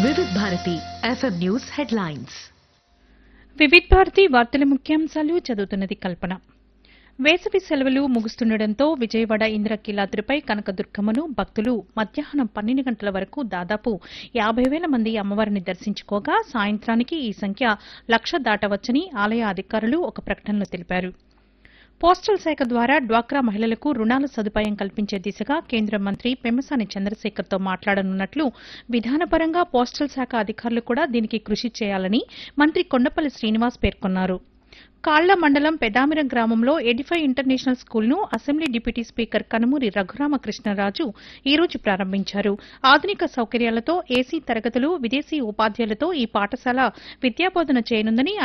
వివిధ Bharati FM news headlines. వివిధ భారతి వార్తల ముఖ్యాంశాలు చదువుతున్నది కల్పన. వేసవి సెలవులు ముగుస్తుండటంతో విజయవాడ ఇంద్రకీలాద్రిపై కనకదుర్గమ్మను భక్తులు మధ్యాహ్నం 12 గంటల వరకు దాదాపు 50,000 మంది అమ్మవారిని దర్శించుకోగా సాయంత్రానికి ఈ సంఖ్య 1,00,000 దాటవచ్చని ఆలయ అధికారులు ఒక ప్రకటనలో తెలిపారు. పోస్టల్ శాఖ ద్వారా డ్వాక్రా మహిళలకు రుణాల సదుపాయం కల్పించే దిశగా కేంద్ర మంత్రి పెమ్మసాని చంద్రశేఖర్తో మాట్లాడనున్నట్లు విధానపరంగా పోస్టల్ శాఖ అధికారులు కూడా దీనికి కృషి చేయాలని మంత్రి కొండపల్లి శ్రీనివాస్ పేర్కొన్నారు. కాళ్ల మండలం పెదామిరం గ్రామంలో Edify international స్కూల్ను assembly deputy speaker Kanumuri Raghuramakrishnaraju ఈ రోజు ప్రారంభించారు. ఆధునిక సౌకర్యాలతో ఏసీ తరగతులు, విదేశీ ఉపాధ్యాయులతో ఈ పాఠశాల విద్యాబోధన చేయనుందని